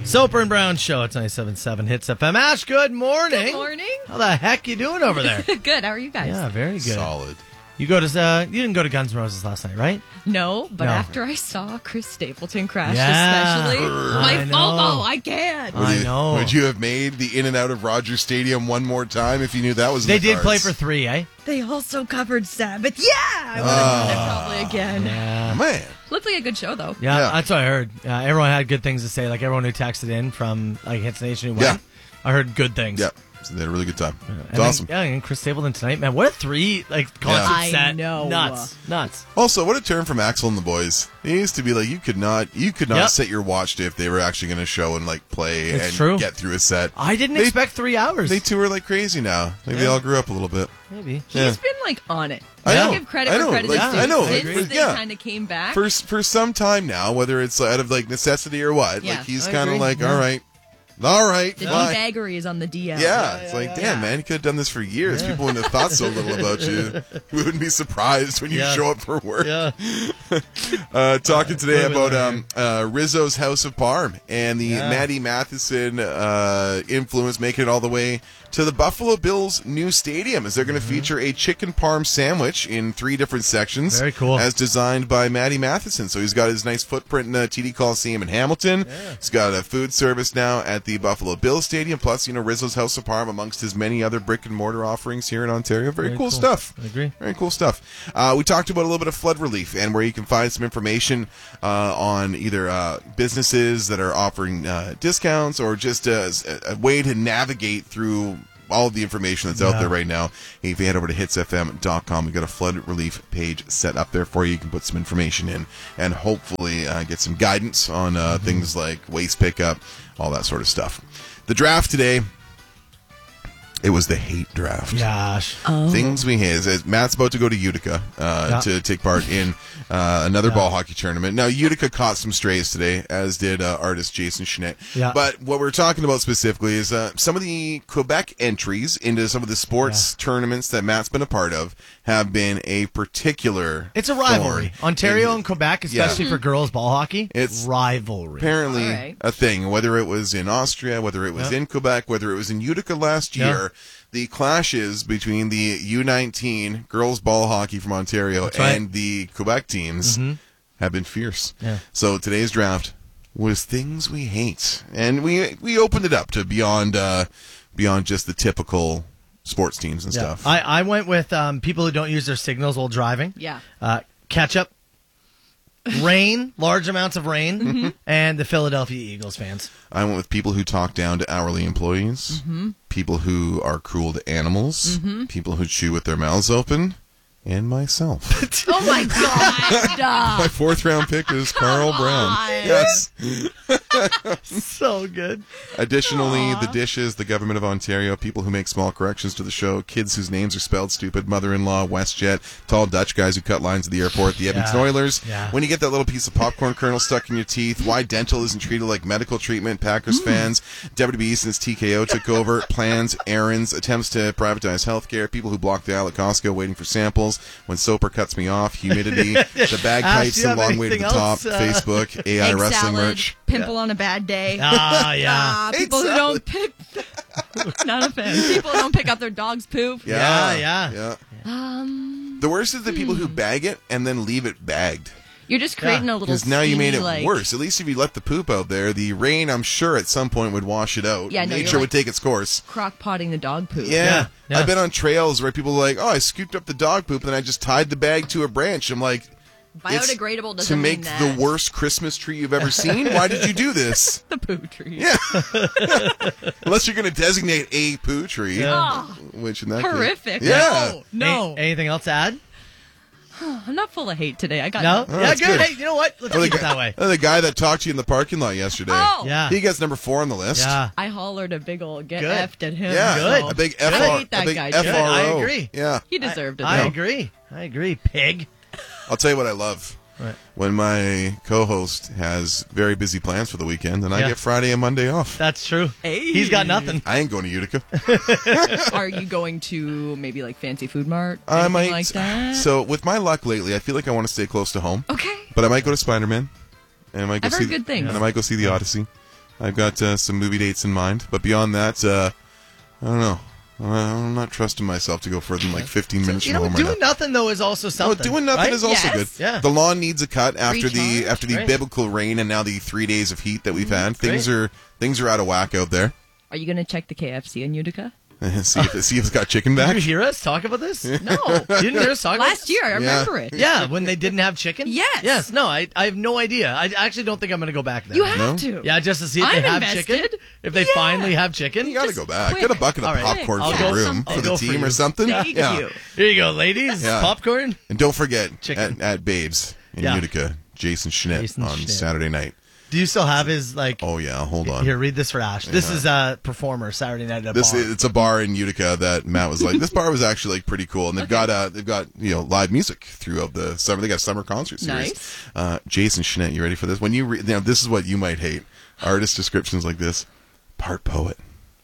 Soper and Brown Show at 97.7 Hits FM. Ash, good morning. Good morning. How the heck you doing over there? Good. How are you guys? Yeah, very good. Solid. You didn't go to Guns N' Roses last night, right? No, but No. after I saw Chris Stapleton crash, Yeah. especially, I my know. FOMO, I can't. I know. Would you have made the in and out of Rogers Stadium one more time if you knew that was in They the did cards? play for 3, eh? They also covered Sabbath. Yeah, I would have done it probably again. Yeah. Man. Looked like a good show, though. Yeah, Yeah. that's what I heard. Everyone had good things to say. Like everyone who texted in from Hits Nation who Yeah. went, I heard good things. Yeah. So they had a really good time. It's And awesome. Then, yeah, and Chris Stapleton tonight, man. What a 3 concert I set. know. Nuts. Also, what a turn from Axl and the boys. It used to be like you could not Yep. set your watch to if they were actually going to show and play It's and true. get through a set. I didn't They- expect 3 hours. They tour like crazy now. Like they all grew up a little bit. Maybe. He's been on it. I know. Give credit I where know. credit is Like, due. I know. Since Like, they yeah. kind of came back. For some time now, whether it's out of necessity or what, Yeah, he's I kind of agree. like, Yeah. all right, the fine. debaggery is on the DL. Yeah, it's like, damn, man, you could have done this for years. People wouldn't have thought so little about you. We wouldn't be surprised when you Yeah. show up for work. Yeah. Talking today what about Rizzo's House of Parm and the Maddie Matheson influence making it all the way to the Buffalo Bills' new stadium, as they're going to feature a chicken parm sandwich in 3 different sections. Very cool. As designed by Maddie Matheson. So he's got his nice footprint in TD Coliseum in Hamilton. He's got a food service now at the Buffalo Bills Stadium, plus, Rizzo's House of Parm amongst his many other brick and mortar offerings here in Ontario. Very cool stuff. I agree. Very cool stuff. We talked about a little bit of flood relief and where you can find some information on either businesses that are offering discounts or just a way to navigate through all of the information that's out there right now. If you head over to hitsfm.com, we've got a flood relief page set up there for you. You can put some information in and hopefully get some guidance on things like waste pickup, all that sort of stuff. The draft today, it was the hate draft. Gosh. Things we hate. As Matt's about to go to Utica to take part in another ball hockey tournament. Now, Utica caught some strays today, as did artist Jason Chenette. Yeah. But what we're talking about specifically is some of the Quebec entries into some of the sports tournaments that Matt's been a part of have been a particular It's a rivalry. thorn Ontario in- and Quebec, especially for girls ball hockey, It's rivalry. apparently All right. a thing, whether it was in Austria, whether it was in Quebec, whether it was in Utica last year. The clashes between the U19 girls ball hockey from Ontario right. and the Quebec teams have been fierce. Yeah. So today's draft was things we hate, and we opened it up to beyond just the typical sports teams and stuff. I went with people who don't use their signals while driving. Yeah. Ketchup, rain, large amounts of rain, and the Philadelphia Eagles fans. I went with people who talk down to hourly employees, people who are cruel to animals, people who chew with their mouths open, and myself. Oh, my God. My 4th round pick is Carl Brown. Yes. So good. Additionally, the dishes, the government of Ontario, people who make small corrections to the show, kids whose names are spelled stupid, mother-in-law, WestJet, tall Dutch guys who cut lines at the airport, the Edmonton Oilers. Yeah. When you get that little piece of popcorn kernel stuck in your teeth, why dental isn't treated like medical treatment, Packers fans, WWE since TKO took over, plans, errands, attempts to privatize healthcare, people who block the aisle at Costco waiting for samples, when Soper cuts me off, humidity, the bagpipes do you and have long way to the anything top, else, Facebook, AI Egg wrestling salad, merch. pimple on a bad day. Yeah. People who don't pick... Not a fan. People who don't pick up their dog's poop. Yeah. The worst is the people who bag it and then leave it bagged. You're just creating a little Because now you made it steamy, worse. At least if you let the poop out there, the rain, I'm sure, at some point would wash it out. Yeah, no, Nature you're would take its course. crock-potting the dog poop. Yeah. Yeah. I've been on trails where people are like, oh, I scooped up the dog poop and I just tied the bag to a branch. I'm like, it's Biodegradable doesn't to make mean that. the worst Christmas tree you've ever seen? Why did you do this? The poo tree. Yeah. Unless you're going to designate a poo tree. Oh, Which in that horrific. case. Yeah. No. Anything else to add? I'm not full of hate today. I got No? Oh, Yeah, that's good. good. Hey, you know what? Let's keep it that way. The guy that talked to you in the parking lot yesterday. Oh. Yeah. He gets number 4 on the list. Yeah. I hollered a big ol' get Good. effed at him. Yeah, Good. so a big I FR, hate that a big guy. FRO. Good. I agree. Yeah, He deserved it. I though. agree, pig. I'll tell you what I love. Right. When my co-host has very busy plans for the weekend, and I Yeah. get Friday and Monday off. That's true. Hey. He's got nothing. I ain't going to Utica. Are you going to maybe like Fancy Food Mart? I Anything might. like that? So with my luck lately, I feel like I want to stay close to home. Okay. But I might go to Spider-Man, and I might go I've see heard good things. and I might go see the Odyssey. I've got some movie dates in mind, but beyond that, I don't know. I'm not trusting myself to go further than like 15 minutes from home right doing now. nothing though is also something. Doing nothing right? is also Yes. good. Yeah. The lawn needs a cut after the Recharge. biblical rain and now the 3 days of heat that we've had. Things Great. are out of whack out there. Are you going to check the KFC in Utica? see if it's got chicken Did back. you hear us talk about this? You No. didn't hear us talk about Last this? year, I remember it. Yeah, when they didn't have chicken? Yes. Yes, no, I have no idea. I actually don't think I'm going to go back there. You have No? to. Yeah, just to see if I'm they have invested. chicken. If they Yeah. finally have chicken. You gotta Just go back. quick. Get a bucket of All right. popcorn I'll for go the room some- for I'll the go for team you. or something. Thank you. Here you go, ladies. Yeah. Popcorn. And don't forget Chicken. at Babes in Yeah. Utica, Jason Schnitt Jason on Schnitt. Saturday night. Do you still have his, like... Oh yeah, hold on. Here, read this for Ash. This is a performer Saturday night at a bar. It's a bar in Utica that Matt was like. This bar was actually like pretty cool, and they've got live music throughout the summer. They got a summer concert series. Nice. Jason Schnitt, you ready for this? When you this is what you might hate. Artist descriptions like this: part poet,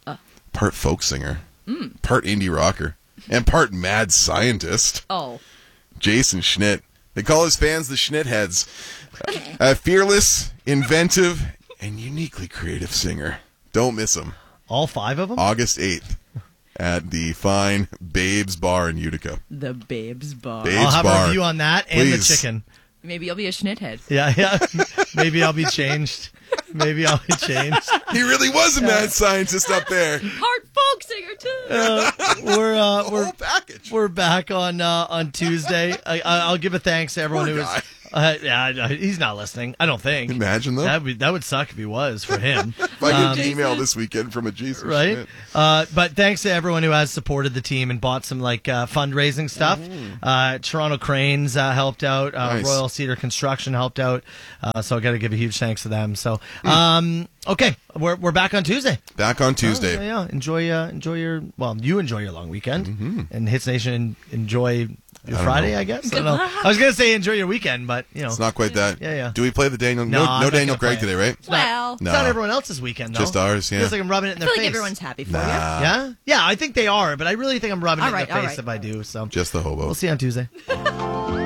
part folk singer, part indie rocker, and part mad scientist. Oh. Jason Schnitt. They call his fans the Schnitt heads. A fearless, inventive, and uniquely creative singer. Don't miss him. All 5 of them? August 8th at the fine Babes Bar in Utica. The Babes Bar. Babes I'll have Bar. a review on that and the Please. chicken. Maybe I'll be a schnithead. Yeah. Maybe I'll be changed. Maybe I'll be changed. He really was a mad scientist up there. Part folk singer, too. We're Whole package. we're back on Tuesday. I'll give a thanks to everyone Poor who was. He's not listening. I don't think. Imagine though. That would suck if he was for him. If I get an email this weekend from a Jason Right? Schnitt. But thanks to everyone who has supported the team and bought some fundraising stuff. Toronto Cranes helped out. Nice. Royal Cedar Construction helped out. So I got to give a huge thanks to them. So okay, we're back on Tuesday. Back on Tuesday. Yeah. Enjoy your you enjoy your long weekend, and Hits Nation enjoy your Friday. know. I guess. I don't know. I was gonna say enjoy your weekend, but It's not quite that. Yeah. Do we play the Daniel? No, I'm No not Daniel gonna Craig play it. today, right? Well, it's not everyone else's weekend though. Just ours, yeah. Feels like I'm rubbing it in I their feel face. like everyone's happy for you. Yeah, I think they are, but I really think I'm rubbing it All in right, their all face right. if I do. So Just the hobo. we'll see you on Tuesday.